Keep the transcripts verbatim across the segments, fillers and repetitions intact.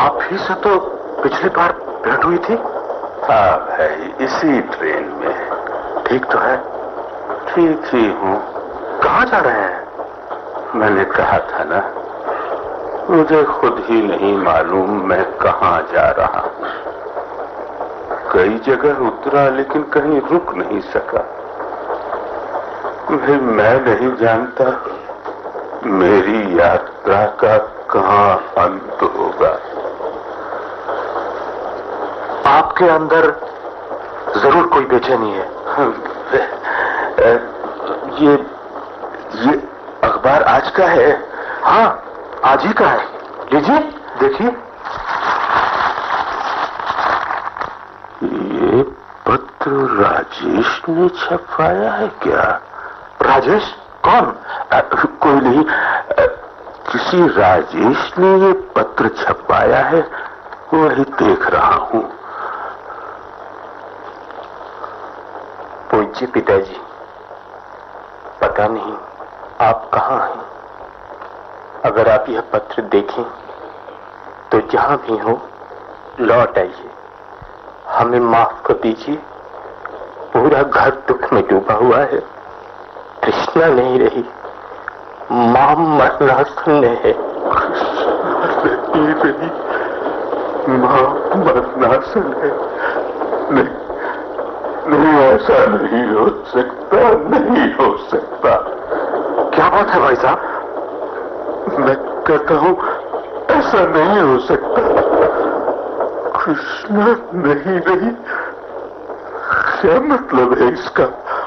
आप ही से तो पिछली बार भेंट हुई थी। हाँ भाई, इसी ट्रेन में। ठीक तो है? ठीक ही हूँ। कहाँ जा रहे हैं? मैंने कहा था ना, मुझे खुद ही नहीं मालूम मैं कहाँ जा रहा हूँ। कई जगह उतरा लेकिन कहीं रुक नहीं सका। भाई मैं नहीं जानता मेरी यात्रा का कहाँ अंत होगा। आपके अंदर जरूर कोई बेचैनी है। ये ये अखबार आज का है। हाँ, आज ही का है। लीजिए, देखिए। ये पत्र राजेश ने छपवाया है क्या? राजेश? कौन? आ, कोई नहीं, आ, किसी राजेश ने ये पत्र छपवाया है, वही देख रहा हूँ। पूज्य पिताजी, पता नहीं आप कहाँ हैं। अगर आप यह पत्र देखें तो जहां भी हो लौट आइए। हमें माफ कर दीजिए, पूरा घर दुख में डूबा हुआ है। तृष्णा नहीं रही, मां मरनासन है। नहीं रही, मां मरनासन है। नहीं, नहीं, ऐसा नहीं हो सकता, नहीं हो सकता। क्या बात है भाई साहब? मैं कहता हूं ऐसा नहीं हो सकता। कृष्णा नहीं रही, क्या मतलब है इसका?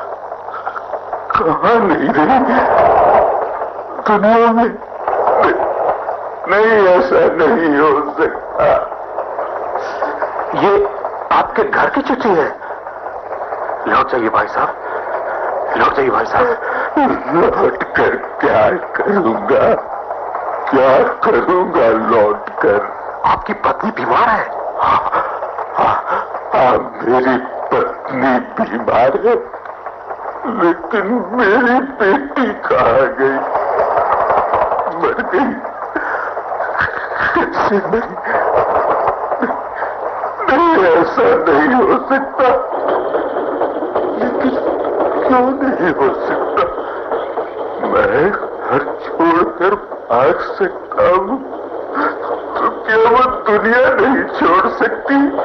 कहाँ नहीं रही? दुनिया में नहीं, नहीं, ऐसा नहीं हो सकता। ये आपके घर की चिट्ठी है। लौट जाइए भाई साहब, लौट जाइए भाई साहब। लौट कर क्या करूंगा? क्या करूंगा लौट कर? आपकी पत्नी बीमार है। हाँ, हाँ, हाँ, मेरी पत्नी बीमार है, लेकिन मेरी बेटी कहाँ गई? मर गई? कैसे नहीं? नहीं, ऐसा नहीं हो सकता। लेकिन क्यों नहीं हो सकता? मैं घर छोड़कर भाग सकता हूँ, तो क्या वो दुनिया नहीं छोड़ सकती?